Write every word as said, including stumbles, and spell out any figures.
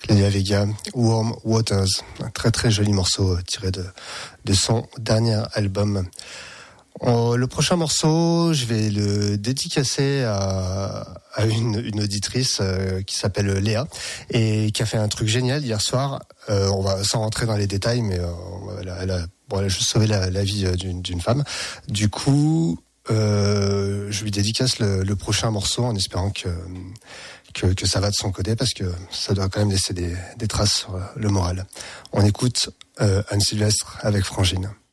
Claudia Vega, Warm Waters, un très très joli morceau tiré de, de son dernier album. Oh, le prochain morceau, je vais le dédicacer à, à une, une auditrice euh, qui s'appelle Léa et qui a fait un truc génial hier soir. Euh, on va sans rentrer dans les détails, mais euh, elle, a, elle, a, bon, elle a juste sauvé la, la vie d'une, d'une femme. Du coup, euh, je lui dédicace le, le prochain morceau en espérant que, que que ça va de son côté parce que ça doit quand même laisser des, des traces sur le moral. On écoute euh, Anne Sylvestre avec Frangine.